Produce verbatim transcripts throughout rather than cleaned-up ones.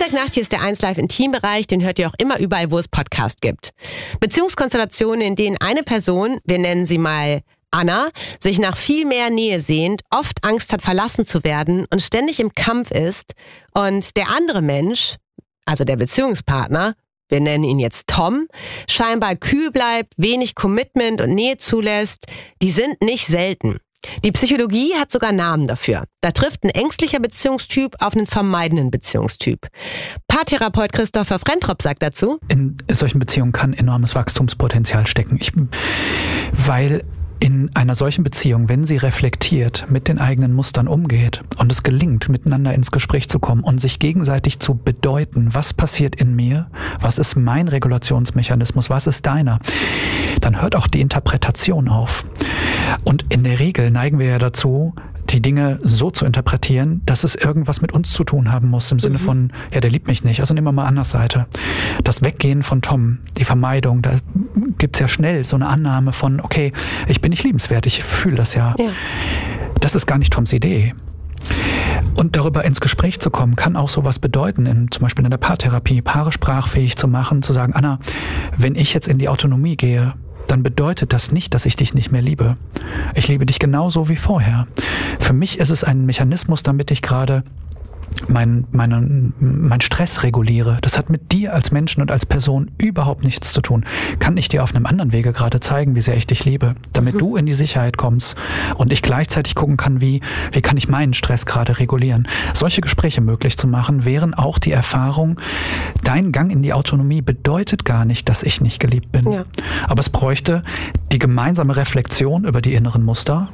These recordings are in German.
Freitagnacht, hier ist der eins Live Intimbereich, den hört ihr auch immer überall, wo es Podcasts gibt. Beziehungskonstellationen, in denen eine Person, wir nennen sie mal Anna, sich nach viel mehr Nähe sehnt, oft Angst hat, verlassen zu werden und ständig im Kampf ist und der andere Mensch, also der Beziehungspartner, wir nennen ihn jetzt Tom, scheinbar kühl bleibt, wenig Commitment und Nähe zulässt, die sind nicht selten. Die Psychologie hat sogar Namen dafür. Da trifft ein ängstlicher Beziehungstyp auf einen vermeidenden Beziehungstyp. Paartherapeut Christopher Frentrop sagt dazu: In solchen Beziehungen kann enormes Wachstumspotenzial stecken. Ich, weil in einer solchen Beziehung, wenn sie reflektiert, mit den eigenen Mustern umgeht und es gelingt, miteinander ins Gespräch zu kommen und sich gegenseitig zu bedeuten, was passiert in mir, was ist mein Regulationsmechanismus, was ist deiner, dann hört auch die Interpretation auf. Und in der Regel neigen wir ja dazu, die Dinge so zu interpretieren, dass es irgendwas mit uns zu tun haben muss, im Sinne von, ja, der liebt mich nicht, also nehmen wir mal Annas Seite. Das Weggehen von Tom, die Vermeidung, da gibt's ja schnell so eine Annahme von, okay, ich bin nicht liebenswert, ich fühle das ja. ja. Das ist gar nicht Toms Idee. Und darüber ins Gespräch zu kommen, kann auch sowas bedeuten, in, zum Beispiel in der Paartherapie, Paare sprachfähig zu machen, zu sagen, Anna, wenn ich jetzt in die Autonomie gehe, dann bedeutet das nicht, dass ich dich nicht mehr liebe. Ich liebe dich genauso wie vorher. Für mich ist es ein Mechanismus, damit ich gerade mein, meine, mein Stress reguliere. Das hat mit dir als Menschen und als Person überhaupt nichts zu tun. Kann ich dir auf einem anderen Wege gerade zeigen, wie sehr ich dich liebe, damit mhm. du in die Sicherheit kommst und ich gleichzeitig gucken kann, wie, wie kann ich meinen Stress gerade regulieren. Solche Gespräche möglich zu machen, wären auch die Erfahrung, dein Gang in die Autonomie bedeutet gar nicht, dass ich nicht geliebt bin. Ja. Aber es bräuchte die gemeinsame Reflexion über die inneren Muster,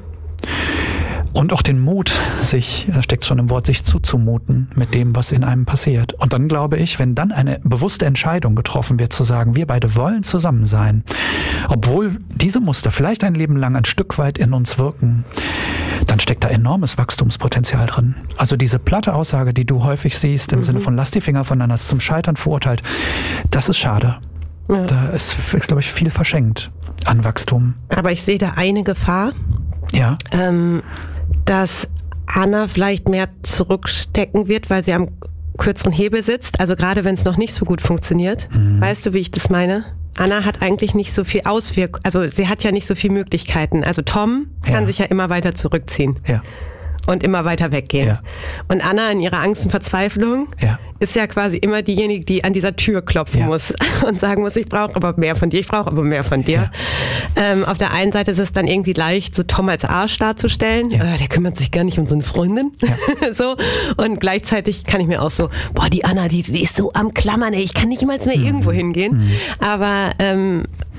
und auch den Mut, sich, da steckt schon im Wort, sich zuzumuten mit dem, was in einem passiert. Und dann glaube ich, wenn dann eine bewusste Entscheidung getroffen wird, zu sagen, wir beide wollen zusammen sein, obwohl diese Muster vielleicht ein Leben lang ein Stück weit in uns wirken, dann steckt da enormes Wachstumspotenzial drin. Also diese platte Aussage, die du häufig siehst, im mhm. Sinne von lass die Finger voneinander, ist zum Scheitern verurteilt, das ist schade. Ja. Da ist, glaube ich, viel verschenkt an Wachstum. Aber ich sehe da eine Gefahr. Ja. Ähm, dass Anna vielleicht mehr zurückstecken wird, weil sie am kürzeren Hebel sitzt. Also gerade wenn es noch nicht so gut funktioniert. Mhm. Weißt du, wie ich das meine? Anna hat eigentlich nicht so viel Auswirkung, also sie hat ja nicht so viele Möglichkeiten. Also Tom kann ja. sich ja immer weiter zurückziehen. Ja. Und immer weiter weggehen. Ja. Und Anna in ihrer Angst und Verzweiflung ja. ist ja quasi immer diejenige, die an dieser Tür klopfen ja. muss und sagen muss, ich brauche aber mehr von dir, ich brauche aber mehr von dir. Ja. Ähm, auf der einen Seite ist es dann irgendwie leicht, so Tom als Arsch darzustellen. Ja. Äh, der kümmert sich gar nicht um seine Freundin. Ja. so. Und gleichzeitig kann ich mir auch so, boah, die Anna, die, die ist so am Klammern, ey, ich kann nicht mal mehr mhm. irgendwo hingehen. Mhm. Aber ähm,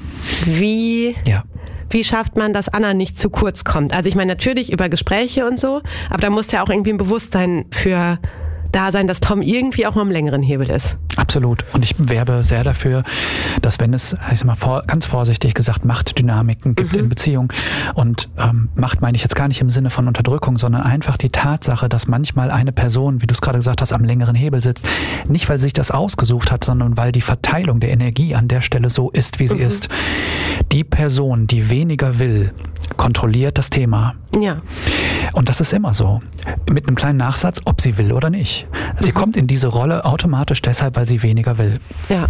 wie... Ja. Wie schafft man, dass Anna nicht zu kurz kommt? Also ich meine natürlich über Gespräche und so, aber da muss ja auch irgendwie ein Bewusstsein für da sein, dass Tom irgendwie auch mal am längeren Hebel ist. Absolut. Und ich werbe sehr dafür, dass wenn es, ich sag mal vor, ganz vorsichtig gesagt, Machtdynamiken gibt mhm. in Beziehungen und ähm, Macht meine ich jetzt gar nicht im Sinne von Unterdrückung, sondern einfach die Tatsache, dass manchmal eine Person, wie du es gerade gesagt hast, am längeren Hebel sitzt, nicht weil sie sich das ausgesucht hat, sondern weil die Verteilung der Energie an der Stelle so ist, wie sie mhm. ist. Die Person, die weniger will, kontrolliert das Thema. Ja. Und das ist immer so. Mit einem kleinen Nachsatz, ob sie will oder nicht. Sie mhm. kommt in diese Rolle automatisch deshalb, weil sie weniger will. Ja.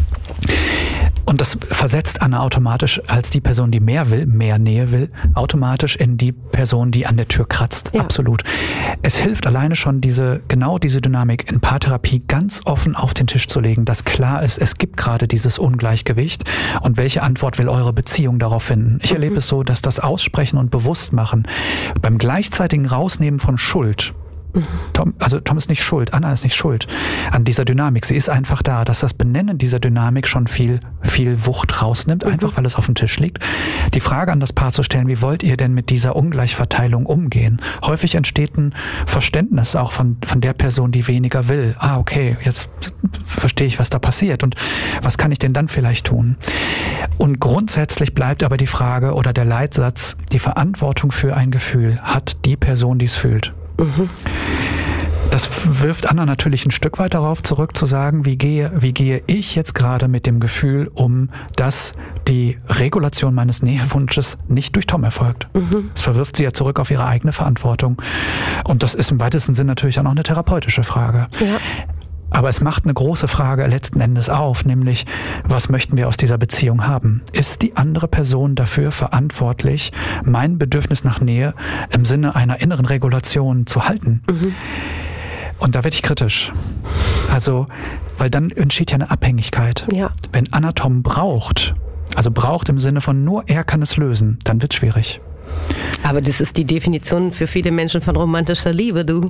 Und das versetzt Anna automatisch als die Person, die mehr will, mehr Nähe will, automatisch in die Person, die an der Tür kratzt. Ja. Absolut. Es hilft alleine schon, diese genau diese Dynamik in Paartherapie ganz offen auf den Tisch zu legen, dass klar ist, es gibt gerade dieses Ungleichgewicht und welche Antwort will eure Beziehung darauf finden. Ich mhm. erlebe es so, dass das Aussprechen und Bewusstmachen beim gleichzeitigen Rausnehmen von Schuld, Tom, also Tom ist nicht schuld, Anna ist nicht schuld an dieser Dynamik. Sie ist einfach da, dass das Benennen dieser Dynamik schon viel, viel Wucht rausnimmt, mhm. einfach weil es auf dem Tisch liegt. Die Frage an das Paar zu stellen, wie wollt ihr denn mit dieser Ungleichverteilung umgehen? Häufig entsteht ein Verständnis auch von, von der Person, die weniger will. Ah, okay, jetzt verstehe ich, was da passiert und was kann ich denn dann vielleicht tun? Und grundsätzlich bleibt aber die Frage oder der Leitsatz, die Verantwortung für ein Gefühl hat die Person, die es fühlt. Mhm. Das wirft Anna natürlich ein Stück weit darauf zurück, zu sagen, wie gehe, wie gehe ich jetzt gerade mit dem Gefühl um, dass die Regulation meines Nähewunsches nicht durch Tom erfolgt. Mhm. Das verwirft sie ja zurück auf ihre eigene Verantwortung. Und das ist im weitesten Sinn natürlich auch noch eine therapeutische Frage. Ja. Aber es macht eine große Frage letzten Endes auf, nämlich, was möchten wir aus dieser Beziehung haben? Ist die andere Person dafür verantwortlich, mein Bedürfnis nach Nähe im Sinne einer inneren Regulation zu halten? Mhm. Und da werde ich kritisch. Also, weil dann entsteht ja eine Abhängigkeit. Ja. Wenn Anna Tom braucht, also braucht im Sinne von nur er kann es lösen, dann wird es schwierig. Aber das ist die Definition für viele Menschen von romantischer Liebe, du.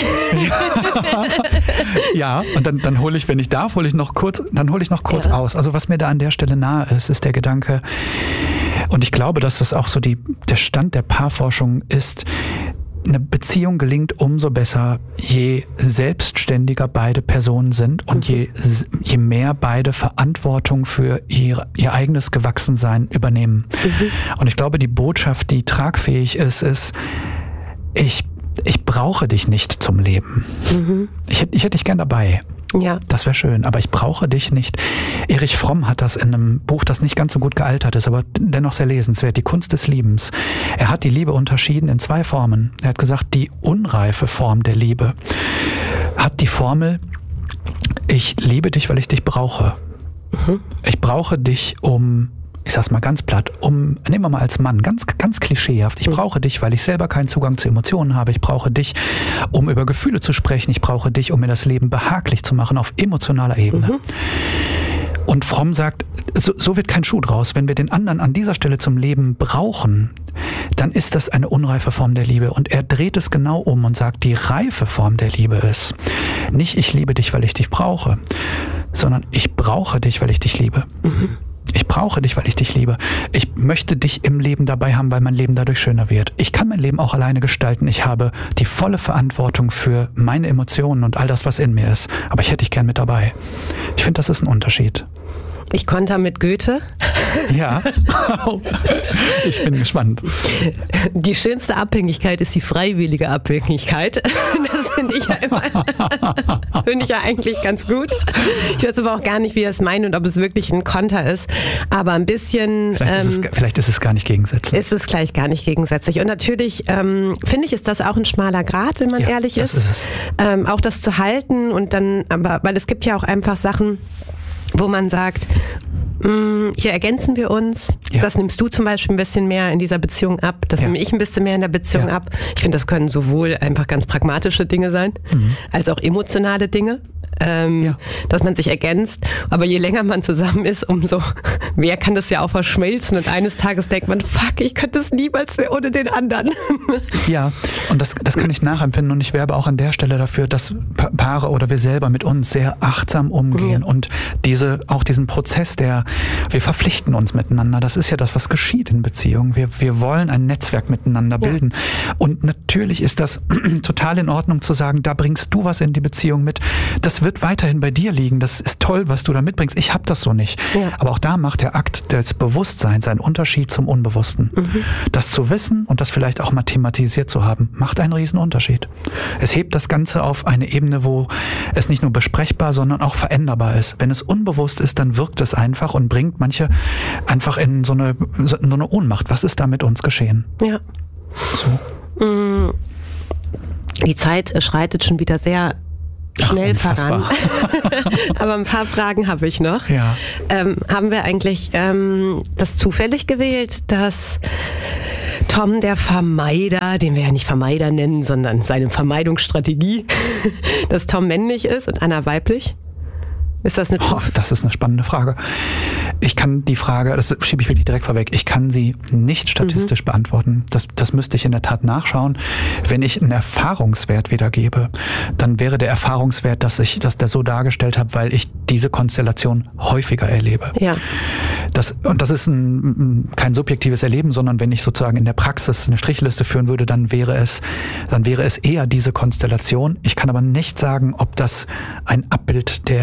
Ja, und dann, dann hole ich, wenn ich darf, hole ich noch kurz, dann hole ich noch kurz ja. aus. Also was mir da an der Stelle nahe ist, ist der Gedanke, und ich glaube, dass das auch so die, der Stand der Paarforschung ist, eine Beziehung gelingt umso besser, je selbstständiger beide Personen sind und mhm. je, je mehr beide Verantwortung für ihr, ihr eigenes Gewachsensein übernehmen. Mhm. Und ich glaube, die Botschaft, die tragfähig ist, ist, ich, ich brauche dich nicht zum Leben. Mhm. Ich, ich hätte dich gern dabei. Ja. Das wäre schön, aber ich brauche dich nicht. Erich Fromm hat das in einem Buch, das nicht ganz so gut gealtert ist, aber dennoch sehr lesenswert, Die Kunst des Liebens. Er hat die Liebe unterschieden in zwei Formen. Er hat gesagt, die unreife Form der Liebe hat die Formel, ich liebe dich, weil ich dich brauche. Mhm. Ich brauche dich, um... ich sag's mal ganz platt, um, nehmen wir mal als Mann, ganz, ganz klischeehaft, ich brauche dich, weil ich selber keinen Zugang zu Emotionen habe, ich brauche dich, um über Gefühle zu sprechen, ich brauche dich, um mir das Leben behaglich zu machen auf emotionaler Ebene. Mhm. Und Fromm sagt, so, so wird kein Schuh draus. Wenn wir den anderen an dieser Stelle zum Leben brauchen, dann ist das eine unreife Form der Liebe. Und er dreht es genau um und sagt, die reife Form der Liebe ist nicht, ich liebe dich, weil ich dich brauche, sondern ich brauche dich, weil ich dich liebe. Mhm. Ich brauche dich, weil ich dich liebe. Ich möchte dich im Leben dabei haben, weil mein Leben dadurch schöner wird. Ich kann mein Leben auch alleine gestalten. Ich habe die volle Verantwortung für meine Emotionen und all das, was in mir ist. Aber ich hätte dich gern mit dabei. Ich finde, das ist ein Unterschied. Ich konter mit Goethe. Ja, ich bin gespannt. Die schönste Abhängigkeit ist die freiwillige Abhängigkeit. Das finde ich ja immer, finde ich ja eigentlich ganz gut. Ich weiß aber auch gar nicht, wie er es meint und ob es wirklich ein Konter ist. Aber ein bisschen... Vielleicht, ähm, ist, es, vielleicht ist es gar nicht gegensätzlich. Ist es gleich gar nicht gegensätzlich. Und natürlich ähm, finde ich, ist das auch ein schmaler Grat, wenn man ja, ehrlich das ist. ist es. Ähm, auch das zu halten und dann, aber weil es gibt ja auch einfach Sachen, wo man sagt, mh, hier ergänzen wir uns, ja. Das nimmst du zum Beispiel ein bisschen mehr in dieser Beziehung ab, das ja. nehme ich ein bisschen mehr in der Beziehung ja. ab. Ich finde, das können sowohl einfach ganz pragmatische Dinge sein, mhm. als auch emotionale Dinge, ähm, ja. dass man sich ergänzt. Aber je länger man zusammen ist, umso mehr kann das ja auch verschmelzen und eines Tages denkt man, fuck, ich könnte es niemals mehr ohne den anderen. Ja, und das, das kann ich nachempfinden und ich werbe auch an der Stelle dafür, dass Paare oder wir selber mit uns sehr achtsam umgehen ja. und diese, auch diesen Prozess, der, wir verpflichten uns miteinander, das ist ja das, was geschieht in Beziehungen. Wir, wir wollen ein Netzwerk miteinander ja. bilden und natürlich ist das total in Ordnung zu sagen, da bringst du was in die Beziehung mit, das wird weiterhin bei dir liegen, das ist toll, was du da mitbringst, ich habe das so nicht. Ja. Aber auch da macht der Akt des Bewusstseins einen Unterschied zum Unbewussten. Mhm. Das zu wissen und das vielleicht auch mal thematisiert zu haben, macht einen riesen Unterschied. Es hebt das Ganze auf eine Ebene, wo es nicht nur besprechbar, sondern auch veränderbar ist. Wenn es unbewusst ist, dann wirkt es einfach und bringt manche einfach in so eine, so eine Ohnmacht. Was ist da mit uns geschehen? Ja. So. Die Zeit schreitet schon wieder sehr schnell Ach, voran. Aber ein paar Fragen habe ich noch. Ja. Ähm, haben wir eigentlich ähm, das zufällig gewählt, dass Tom, der Vermeider, den wir ja nicht Vermeider nennen, sondern seine Vermeidungsstrategie, dass Tom männlich ist und Anna weiblich? Ist das eine oh, Das ist eine spannende Frage. Ich kann die Frage, das schiebe ich wirklich direkt vorweg, ich kann sie nicht statistisch mhm. beantworten. Das, das müsste ich in der Tat nachschauen. Wenn ich einen Erfahrungswert wiedergebe, dann wäre der Erfahrungswert, dass ich dass der so dargestellt habe, weil ich diese Konstellation häufiger erlebe. Ja. Das, und das ist ein, kein subjektives Erleben, sondern wenn ich sozusagen in der Praxis eine Strichliste führen würde, dann wäre es, dann wäre es eher diese Konstellation. Ich kann aber nicht sagen, ob das ein Abbild der ja.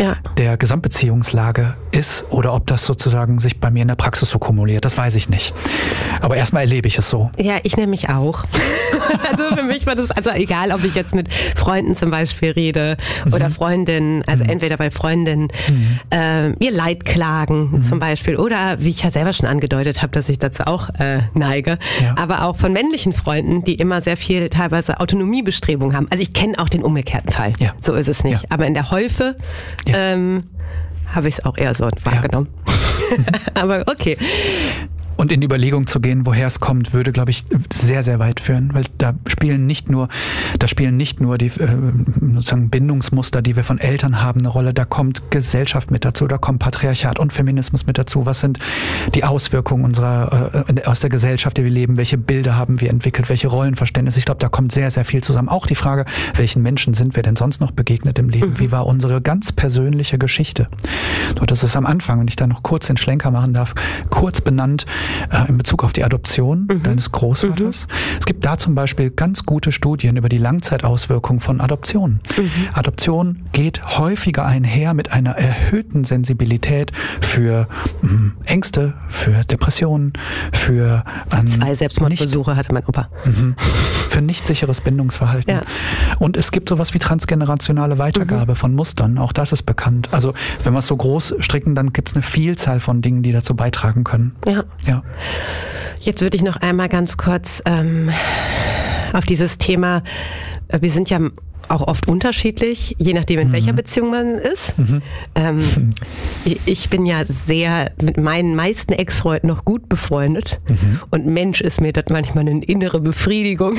ja. der Gesamtbeziehungslage ist oder ob das sozusagen sich bei mir in der Praxis so kumuliert. Das weiß ich nicht. Aber erstmal erlebe ich es so. Ja, ich nehme mich auch. Also für mich war das, also egal, ob ich jetzt mit Freunden zum Beispiel rede mhm. oder Freundinnen, also mhm. entweder bei Freundinnen mhm. äh, ihr Leid klagen mhm. zum Beispiel oder wie ich ja selber schon angedeutet habe, dass ich dazu auch äh, neige, ja. aber auch von männlichen Freunden, die immer sehr viel teilweise Autonomiebestrebungen haben. Also ich kenne auch den umgekehrten Fall. Ja. So ist es nicht. Ja. Aber in der Häufe ja. ähm, habe ich es auch eher so wahrgenommen. Ja. Aber okay. Und in die Überlegung zu gehen, woher es kommt, würde, glaube ich, sehr, sehr weit führen, weil da spielen nicht nur, da spielen nicht nur die äh, sozusagen Bindungsmuster, die wir von Eltern haben, eine Rolle. Da kommt Gesellschaft mit dazu, da kommt Patriarchat und Feminismus mit dazu. Was sind die Auswirkungen unserer äh, aus der Gesellschaft, in der wir leben? Welche Bilder haben wir entwickelt? Welche Rollenverständnisse? Ich glaube, da kommt sehr, sehr viel zusammen. Auch die Frage, welchen Menschen sind wir denn sonst noch begegnet im Leben? Mhm. Wie war unsere ganz persönliche Geschichte? So, das ist am Anfang, wenn ich da noch kurz den Schlenker machen darf, kurz benannt, in Bezug auf die Adoption mhm. deines Großvaters. Mhm. Es gibt da zum Beispiel ganz gute Studien über die Langzeitauswirkungen von Adoption. Mhm. Adoption geht häufiger einher mit einer erhöhten Sensibilität für mh, Ängste, für Depressionen, für ähm, zwei Selbstmordversuche hatte mein Opa. Mhm. Für nicht sicheres Bindungsverhalten. Ja. Und es gibt sowas wie transgenerationale Weitergabe mhm. von Mustern. Auch das ist bekannt. Also wenn wir es so groß stricken, dann gibt es eine Vielzahl von Dingen, die dazu beitragen können. Ja. Ja. Jetzt würde ich noch einmal ganz kurz ähm, auf dieses Thema, wir sind ja auch oft unterschiedlich, je nachdem in mhm. welcher Beziehung man ist. Mhm. Ähm, ich, ich bin ja sehr mit meinen meisten Ex-Freunden noch gut befreundet mhm. und Mensch ist mir das manchmal eine innere Befriedigung.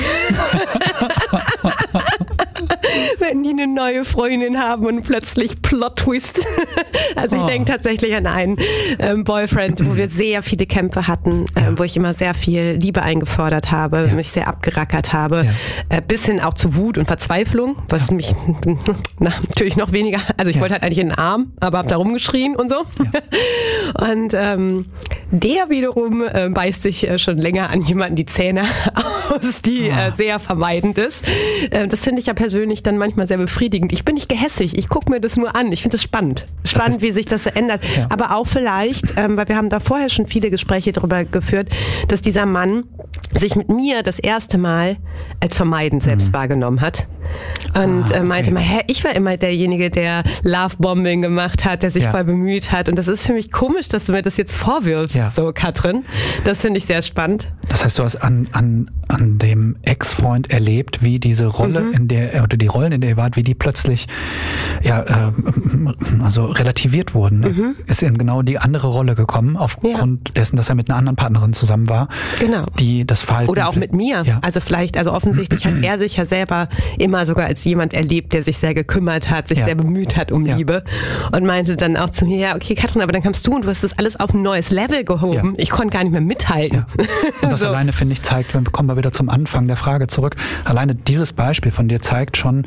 Wenn die eine neue Freundin haben und plötzlich Plot-Twist. Also ich oh. denke tatsächlich an einen ähm, Boyfriend, wo wir sehr viele Kämpfe hatten, ja. ähm, wo ich immer sehr viel Liebe eingefordert habe, ja. mich sehr abgerackert habe, ja. äh, bis hin auch zu Wut und Verzweiflung, was ja. mich na, natürlich noch weniger, also ich ja. wollte halt eigentlich in den Arm, aber hab da rumgeschrien und so. Ja. Und ähm, der wiederum äh, beißt sich äh, schon länger an jemanden die Zähne aus, die oh. äh, sehr vermeidend ist. Äh, das finde ich ja persönlich dann manchmal sehr befriedigend. Ich bin nicht gehässig, ich gucke mir das nur an. Ich finde es spannend. Spannend, das heißt, wie sich das so ändert. Ja. Aber auch vielleicht, ähm, weil wir haben da vorher schon viele Gespräche darüber geführt, dass dieser Mann sich mit mir das erste Mal als vermeidend selbst mhm. wahrgenommen hat. Und ah, äh, meinte okay. mal, hä, ich war immer derjenige, der Lovebombing gemacht hat, der sich ja. voll bemüht hat. Und das ist für mich komisch, dass du mir das jetzt vorwirfst, ja. so Katrin. Das finde ich sehr spannend. Das heißt, du hast an, an, an dem Ex-Freund erlebt, wie diese Rolle, mhm. in der, oder die Rollen, in der ihr wart, wie die plötzlich ja, äh, also relativiert wurden. Ne? Mhm. Ist in genau die andere Rolle gekommen, aufgrund ja. dessen, dass er mit einer anderen Partnerin zusammen war. Genau. Die das Verhalten. Oder auch mit mir. Ja. Also vielleicht, also offensichtlich hat er sich ja selber immer sogar als jemand erlebt, der sich sehr gekümmert hat, sich ja. sehr bemüht hat um ja. Liebe und meinte dann auch zu mir, ja, okay, Katrin, aber dann kamst du und du hast das alles auf ein neues Level gehoben. Ja. Ich konnte gar nicht mehr mithalten. Ja. Und das so. alleine, finde ich, zeigt, wenn kommen wir wieder zum Anfang der Frage zurück, alleine dieses Beispiel von dir zeigt schon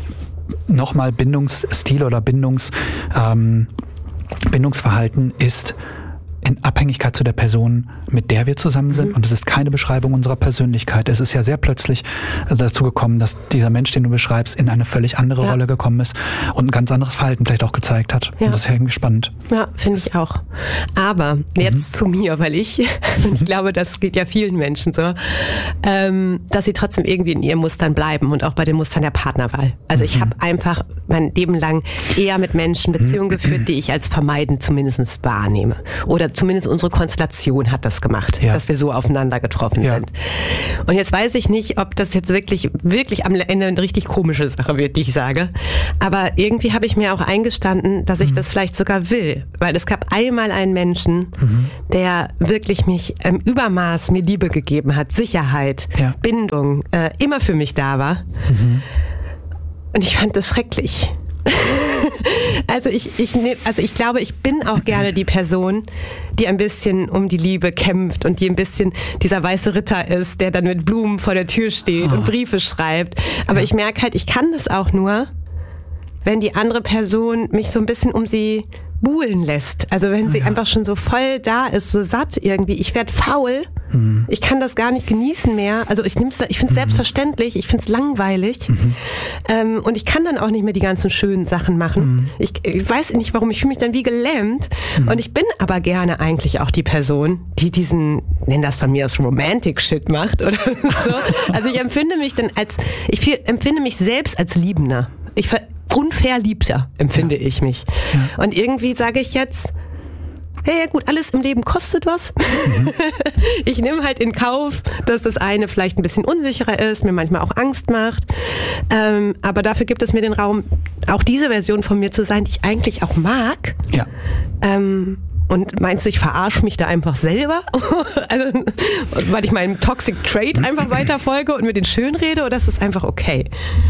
nochmal Bindungsstil oder Bindungs, ähm, Bindungsverhalten ist in Abhängigkeit zu der Person, mit der wir zusammen sind. Mhm. Und es ist keine Beschreibung unserer Persönlichkeit. Es ist ja sehr plötzlich dazu gekommen, dass dieser Mensch, den du beschreibst, in eine völlig andere ja. Rolle gekommen ist und ein ganz anderes Verhalten vielleicht auch gezeigt hat. Ja. Und das ist ja irgendwie spannend. Ja, finde ich auch. Aber jetzt mhm. zu mir, weil ich, ich glaube, das geht ja vielen Menschen so, ähm, dass sie trotzdem irgendwie in ihren Mustern bleiben und auch bei den Mustern der Partnerwahl. Also mhm. ich habe einfach mein Leben lang eher mit Menschen Beziehungen mhm. geführt, die ich als vermeidend zumindest wahrnehme. Oder zumindest unsere Konstellation hat das gemacht, ja. dass wir so aufeinander getroffen ja. sind. Und jetzt weiß ich nicht, ob das jetzt wirklich, wirklich am Ende eine richtig komische Sache wird, die ich sage. Aber irgendwie habe ich mir auch eingestanden, dass ich mhm. das vielleicht sogar will. Weil es gab einmal einen Menschen, mhm. der wirklich mich im Übermaß mir Liebe gegeben hat, Sicherheit, ja. Bindung, äh, immer für mich da war. Mhm. Und ich fand das schrecklich. Also ich, ich, also ich glaube, ich bin auch gerne die Person, die ein bisschen um die Liebe kämpft und die ein bisschen dieser weiße Ritter ist, der dann mit Blumen vor der Tür steht oh. und Briefe schreibt. Aber ja. ich merke halt, ich kann das auch nur, wenn die andere Person mich so ein bisschen um sie buhlen lässt. Also wenn sie ja. einfach schon so voll da ist, so satt irgendwie. Ich werde faul, Mhm. Ich kann das gar nicht genießen mehr. Also ich nehm's, ich finde es mhm. selbstverständlich, ich finde es langweilig. Mhm. Ähm, und ich kann dann auch nicht mehr die ganzen schönen Sachen machen. Mhm. Ich, ich weiß nicht warum, ich fühle mich dann wie gelähmt. Mhm. Und ich bin aber gerne eigentlich auch die Person, die diesen, nenn das von mir aus Romantic-Shit macht oder so. Also ich empfinde mich dann als, ich viel, empfinde mich selbst als Liebender. Ich ver- unverliebter empfinde ja. ich mich. Ja. Und irgendwie sage ich jetzt, hey, ja gut, alles im Leben kostet was. Mhm. Ich nehme halt in Kauf, dass das eine vielleicht ein bisschen unsicherer ist, mir manchmal auch Angst macht. Ähm, aber dafür gibt es mir den Raum, auch diese Version von mir zu sein, die ich eigentlich auch mag. Ja. Ähm, Und meinst du, ich verarsche mich da einfach selber? Also, weil ich meinem Toxic Trait einfach weiter folge und mir den schön rede, oder ist das einfach okay?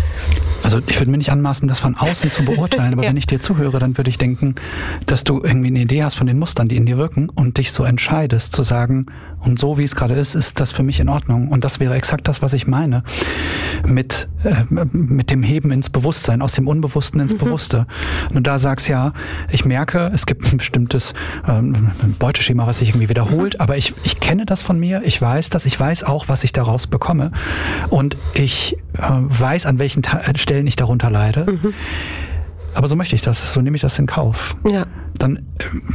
Also ich würde mir nicht anmaßen, das von außen zu beurteilen, aber ja. wenn ich dir zuhöre, dann würde ich denken, dass du irgendwie eine Idee hast von den Mustern, die in dir wirken und dich so entscheidest zu sagen, und so wie es gerade ist, ist das für mich in Ordnung. Und das wäre exakt das, was ich meine mit, äh, mit dem Heben ins Bewusstsein, aus dem Unbewussten ins mhm. Bewusste. Und du da sagst, ja, ich merke, es gibt ein bestimmtes ähm, Beuteschema, was sich irgendwie wiederholt, mhm. aber ich, ich kenne das von mir, ich weiß das, ich weiß auch, was ich daraus bekomme und ich äh, weiß, an welchen Ta- Stellen ich darunter leide. Mhm. Aber so möchte ich das, so nehme ich das in Kauf. Ja. Dann,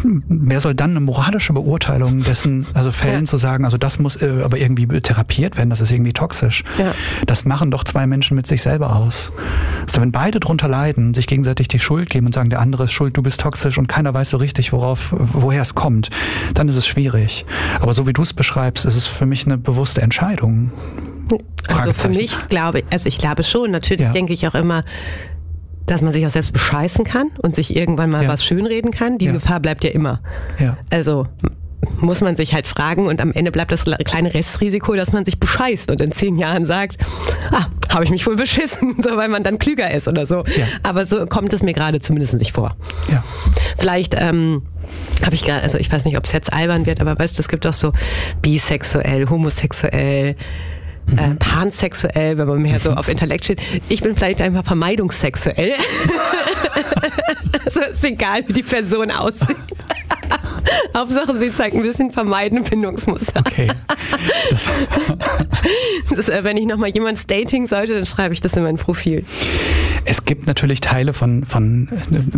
wer soll dann eine moralische Beurteilung dessen, also Fällen ja. zu sagen, also das muss äh, aber irgendwie therapiert werden, das ist irgendwie toxisch. Ja. Das machen doch zwei Menschen mit sich selber aus. Also wenn beide drunter leiden, sich gegenseitig die Schuld geben und sagen, der andere ist schuld, du bist toxisch und keiner weiß so richtig, worauf, woher es kommt, dann ist es schwierig. Aber so wie du es beschreibst, ist es für mich eine bewusste Entscheidung. Also für mich glaube ich, also ich glaube schon, natürlich ja. denke ich auch immer, dass man sich auch selbst bescheißen kann und sich irgendwann mal ja. was schönreden kann. Diese ja. Gefahr bleibt ja immer. Ja. Also muss man sich halt fragen und am Ende bleibt das kleine Restrisiko, dass man sich bescheißt und in zehn Jahren sagt, ah, habe ich mich wohl beschissen, so, weil man dann klüger ist oder so. Ja. Aber so kommt es mir gerade zumindest nicht vor. Ja. Vielleicht ähm, habe ich gerade, also ich weiß nicht, ob es jetzt albern wird, aber weißt du, es gibt auch so bisexuell, homosexuell, Mhm. Äh, pansexuell, wenn man mehr so auf Intellekt steht. Ich bin vielleicht einfach vermeidungssexuell. Also ist egal, wie die Person aussieht. Hauptsache, sie zeigt ein bisschen vermeidende Bindungsmuster. Okay. Das das, äh, wenn ich nochmal jemands dating sollte, dann schreibe ich das in mein Profil. Es gibt natürlich Teile von, von,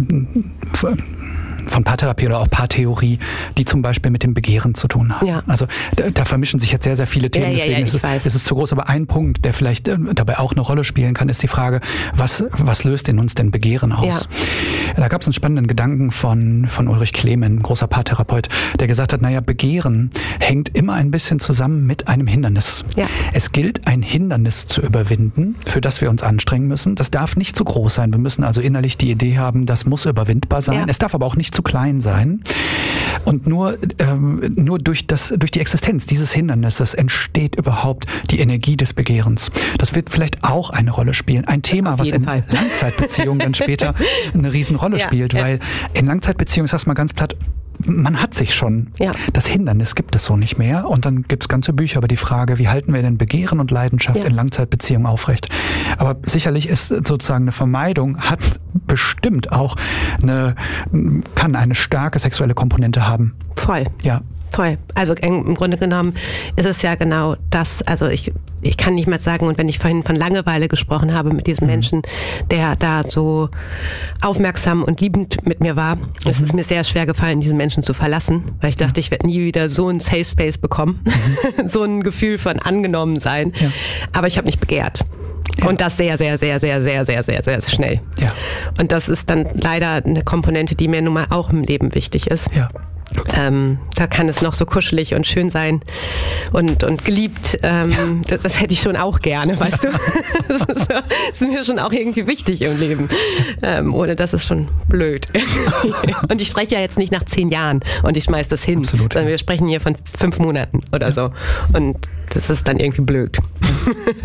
von von Paartherapie oder auch Paartheorie, die zum Beispiel mit dem Begehren zu tun haben. Ja. Also da, da vermischen sich jetzt sehr, sehr viele Themen, ja, ja, deswegen ja, ist, es, ist es zu groß. Aber ein Punkt, der vielleicht äh, dabei auch eine Rolle spielen kann, ist die Frage, was, was löst in uns denn Begehren aus? Ja. Da gab es einen spannenden Gedanken von, von Ulrich Klemen, ein großer Paartherapeut, der gesagt hat, naja, Begehren hängt immer ein bisschen zusammen mit einem Hindernis. Ja. Es gilt, ein Hindernis zu überwinden, für das wir uns anstrengen müssen. Das darf nicht zu groß sein. Wir müssen also innerlich die Idee haben, das muss überwindbar sein. Ja. Es darf aber auch nicht zu klein sein. Und nur, ähm, nur durch, das, durch die Existenz dieses Hindernisses entsteht überhaupt die Energie des Begehrens. Das wird vielleicht auch eine Rolle spielen. Ein Thema, was in Fall. Langzeitbeziehungen dann später eine Riesenrolle ja, spielt, ja. weil in Langzeitbeziehungen, ich sag's mal ganz platt, man hat sich schon. Ja. Das Hindernis gibt es so nicht mehr. Und dann gibt es ganze Bücher über die Frage, wie halten wir denn Begehren und Leidenschaft ja. in Langzeitbeziehungen aufrecht. Aber sicherlich ist sozusagen eine Vermeidung, hat bestimmt auch eine, kann eine starke sexuelle Komponente haben. Voll. Ja. Voll. Also im Grunde genommen ist es ja genau das, also ich, ich kann nicht mehr sagen, und wenn ich vorhin von Langeweile gesprochen habe mit diesem mhm. Menschen, der da so aufmerksam und liebend mit mir war, mhm. es ist mir sehr schwer gefallen, diesen Menschen zu verlassen, weil ich dachte, ja. ich werde nie wieder so einen Safe Space bekommen, mhm. so ein Gefühl von angenommen sein, ja. aber ich habe nicht begehrt. Ja. Und das sehr, sehr, sehr, sehr, sehr, sehr, sehr, sehr schnell. Ja. Und das ist dann leider eine Komponente, die mir nun mal auch im Leben wichtig ist. Ja. Okay. Ähm, da kann es noch so kuschelig und schön sein und, und geliebt. Ähm, ja. das, das hätte ich schon auch gerne, weißt du? Das ist, so, das ist mir schon auch irgendwie wichtig im Leben. Ähm, ohne das ist schon blöd. Und ich spreche ja jetzt nicht nach zehn Jahren und ich schmeiß das hin. Absolut, sondern ja. wir sprechen hier von fünf Monaten oder ja. so. Und das ist dann irgendwie blöd.